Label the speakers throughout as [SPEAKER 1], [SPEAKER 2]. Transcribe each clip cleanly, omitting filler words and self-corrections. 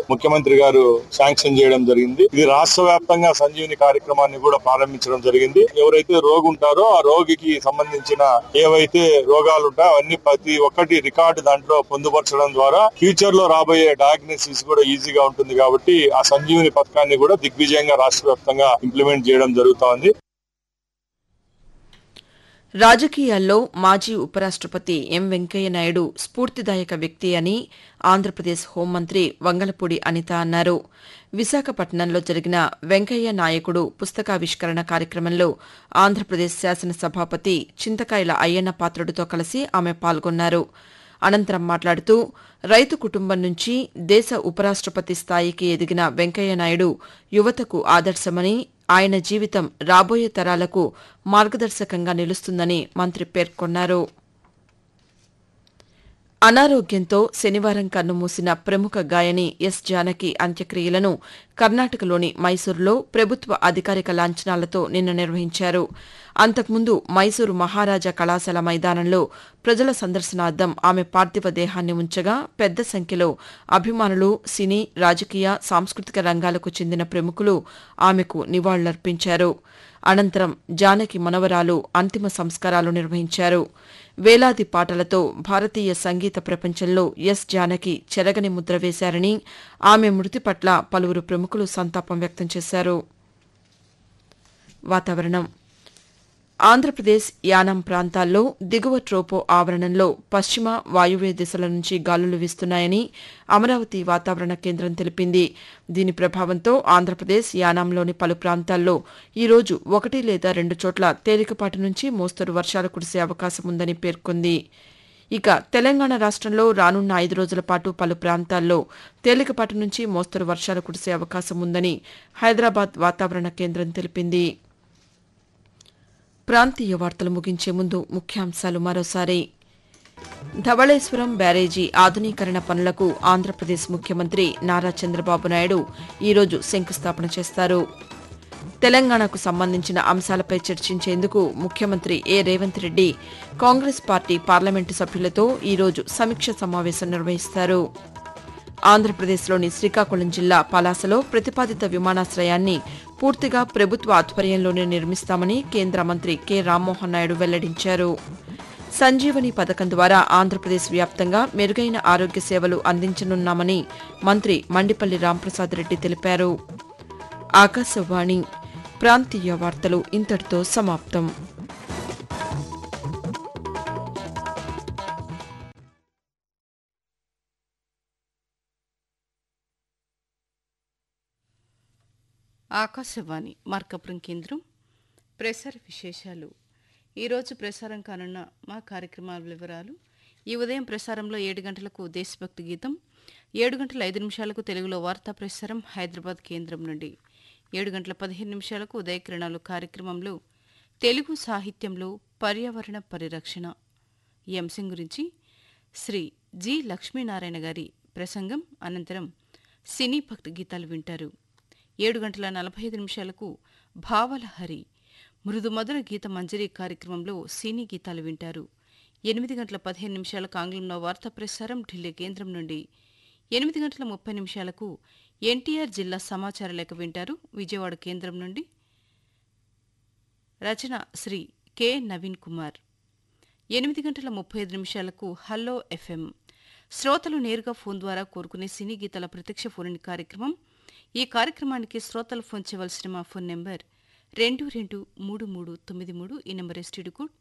[SPEAKER 1] ముఖ్యమంత్రి గారు శాంక్షన్ చేయడం జరిగింది. ఇది రాష్ట్ర వ్యాప్తంగా సంజీవిని కార్యక్రమాన్ని కూడా ప్రారంభించడం జరిగింది. ఎవరైతే రోగి ఉంటారో ఆ రోగికి సంబంధించిన ఏవైతే రోగాలు ఉంటాయో అవన్నీ ప్రతి ఒక్కటి రికార్డు దాంట్లో పొందుపరచడం ద్వారా ఫ్యూచర్ లో రాబోయే డయాగ్నోసిస్ కూడా ఈజీగా ఉంటుంది. కాబట్టి ఆ సంజీవిని పథకాన్ని కూడా దిగ్విజయంగా రాష్ట్ర వ్యాప్తంగా ఇంప్లిమెంట్ చేయడం జరుగుతోంది.
[SPEAKER 2] రాజకీయాల్లో మాజీ ఉపరాష్టపతి ఎం వెంకయ్యనాయుడు స్ఫూర్తిదాయక వ్యక్తి అని ఆంధ్రప్రదేశ్ హోంమంత్రి వంగలపూడి అనిత అన్నారు. విశాఖపట్నంలో జరిగిన వెంకయ్య నాయకుడు పుస్తకావిష్కరణ కార్యక్రమంలో ఆంధ్రప్రదేశ్ శాసనసభాపతి చింతకాయల అయ్యన్న పాత్రుడితో కలిసి ఆమె పాల్గొన్నారు. అనంతరం మాట్లాడుతూ రైతు కుటుంబం నుంచి దేశ ఉపరాష్టపతి స్థాయికి ఎదిగిన వెంకయ్యనాయుడు యువతకు ఆదర్శమని, ఆయన జీవితం రాబోయే తరాలకు మార్గదర్శకంగా నిలుస్తుందని మంత్రి పేర్కొన్నారు. అనారోగ్యంతో శనివారం కన్నుమూసిన ప్రముఖ గాయని ఎస్ జానకి అంత్యక్రియలను కర్ణాటకలోని మైసూరులో ప్రభుత్వ అధికారిక లాంఛనాలతో నిన్న నిర్వహించారు. అంతకుముందు మైసూరు మహారాజా కళాశాల మైదానంలో ప్రజల సందర్శనార్థం ఆమె పార్థివ దేహాన్ని ఉంచగా పెద్ద సంఖ్యలో అభిమానులు, సినీ, రాజకీయ, సాంస్కృతిక రంగాలకు చెందిన ప్రముఖులు ఆమెకు నివాళులర్పించారు. అనంతరం జానకి మనవరాలు అంతిమ సంస్కారాలు నిర్వహించారు. వేలాది పాటలతో భారతీయ సంగీత ప్రపంచంలో ఎస్ జానకి చెరగని ముద్ర వేశారని, ఆమె మృతి పట్ల పలువురు ప్రముఖులు సంతాపం వ్యక్తం చేశారు. వాతావరణం. ఆంధ్రప్రదేశ్, యానాం ప్రాంతాల్లో దిగువ ట్రోపో ఆవరణంలో పశ్చిమ, వాయువ్య దిశల నుంచి గాలులు వీస్తున్నాయని అమరావతి వాతావరణ కేంద్రం తెలిపింది. దీని ప్రభావంతో ఆంధ్రప్రదేశ్, యానాంలోని పలు ప్రాంతాల్లో ఈ రోజు 1 లేదా 2 చోట్ల తేలికపాటి నుంచి మోస్తరు వర్షాలు కురిసే అవకాశం ఉందని పేర్కొంది. ఇక తెలంగాణ రాష్ట్రంలో రానున్న 5 రోజుల పాటు పలు ప్రాంతాల్లో తేలికపాటి నుంచి మోస్తరు వర్షాలు కురిసే అవకాశం ఉందని హైదరాబాద్ వాతావరణ కేంద్రం తెలిపింది. ప్రాంతీయ వార్తలు ముగించే ముందు ముఖ్యాంశాలు మరోసారి. ధవళేశ్వరం బ్యారేజీ ఆధునీకరణ పనులకు ఆంధ్రప్రదేశ్ ముఖ్యమంత్రి నారా చంద్రబాబు నాయుడు ఈరోజు శంకుస్థాపన చేస్తారు. తెలంగాణకు సంబంధించిన అంశాలపై చర్చించేందుకు ముఖ్యమంత్రి ఏ రేవంత్ రెడ్డి కాంగ్రెస్ పార్టీ పార్లమెంటు సభ్యులతో ఈరోజు సమీక్ష సమావేశం నిర్వహిస్తారు. ఆంధ్రప్రదేశ్లోని శ్రీకాకుళం జిల్లా పలాసలో ప్రతిపాదిత విమానాశ్రయాన్ని పూర్తిగా ప్రభుత్వ ఆధ్వర్యంలోనే నిర్మిస్తామని కేంద్ర మంత్రి కె రామ్మోహన్ నాయుడు వెల్లడించారు. సంజీవని పథకం ద్వారా ఆంధ్రప్రదేశ్ వ్యాప్తంగా మెరుగైన ఆరోగ్య సేవలు అందించనున్నామని మంత్రి మండిపల్లి రాంప్రసాద్ రెడ్డి తెలిపారు. ఆకాశవాణి ప్రాంతీయ వార్తలు ఇంతటితో సమాప్తం.
[SPEAKER 3] ఆకాశవాణి మార్కాపురం కేంద్రం. ప్రసార విశేషాలు. ఈరోజు ప్రసారం కానున్న మా కార్యక్రమాల వివరాలు. ఈ ఉదయం ప్రసారంలో 7 గంటలకు దేశభక్తి గీతం, 7 గంటల 5 నిమిషాలకు తెలుగులో వార్తా ప్రసారం హైదరాబాద్ కేంద్రం నుండి, 7 గంటల 15 నిమిషాలకు ఉదయకిరణాలు కార్యక్రమంలో తెలుగు సాహిత్యంలో పర్యావరణ పరిరక్షణ ఈ అంశం గురించి శ్రీ జి లక్ష్మీనారాయణ గారి ప్రసంగం. అనంతరం సినీ భక్తి గీతాలు వింటారు. 7 గంటల 45 నిమిషాలకు భావలహరి మృదు మధుర గీత మంజరి కార్యక్రమంలో సినీ గీతాలు వింటారు. 8 గంటల 15 నిమిషాలకు ఆంగ్లంలో వార్తా ప్రసారం ఢిల్లీ కేంద్రం నుండి, 8 గంటల 30 నిమిషాలకు ఎన్టీఆర్ జిల్లా సమాచార లేఖ వింటారు విజయవాడ కేంద్రం నుండి. రచన శ్రీ కె నవీన్ కుమార్. 8 గంటల 35 నిమిషాలకు హల్లో ఎఫ్ఎం శ్రోతలు నేరుగా ఫోన్ ద్వారా కోరుకునే సినీ గీతాల ప్రత్యక్ష ఫోన్ కార్యక్రమం. ఈ కార్యక్రమానికి శ్రోతలు ఫోన్ చేయవలసిన మా ఫోన్ నెంబర్ 223393. ఈ నెంబర్ ఎస్టీడీ కోడ్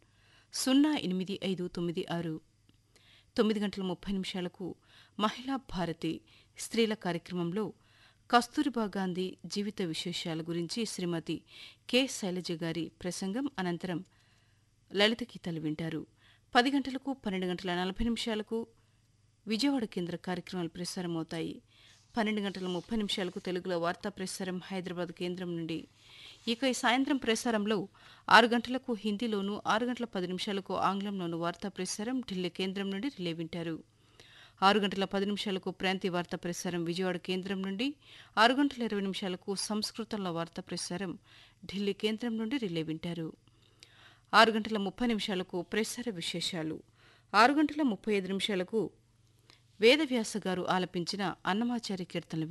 [SPEAKER 3] 08596. 9 గంటల 30 నిమిషాలకు మహిళా భారతి స్త్రీల కార్యక్రమంలో కస్తూరిబా గాంధీ జీవిత విశేషాల గురించి శ్రీమతి కె శైలజ గారి ప్రసంగం. అనంతరం లలిత గీతాలు వింటారు. 10 గంటలకు 12 గంటల 40 నిమిషాలకు విజయవాడ కేంద్ర కార్యక్రమాలు ప్రసారమవుతాయి. 12 గంటల 30 నిమిషాలకు తెలుగులో వార్తా ప్రసారం హైదరాబాద్ కేంద్రం నుండి. ఇక ఈ సాయంత్రం ప్రసారంలో 6 గంటలకు హిందీలోను, 6 గంటల 10 నిమిషాలకు ఆంగ్లంలోను వార్తా ప్రసారం ఢిల్లీ కేంద్రం నుండి రిలే వింటారు. 6 గంటల 10 నిమిషాలకు ప్రాంతీయ వార్తా ప్రసారం విజయవాడ కేంద్రం నుండి, 6 గంటల 20 నిమిషాలకు సంస్కృతంలో వార్తా ప్రసారం ఢిల్లీ కేంద్రం నుండి రిలే వింటారు. 6 గంటల 30 నిమిషాలకు ప్రసార విశేషాలు, 6 గంటల 35 నిమిషాలకు వేదవ్యాస గారు ఆలపించిన అన్నమాచార్య కీర్తనలు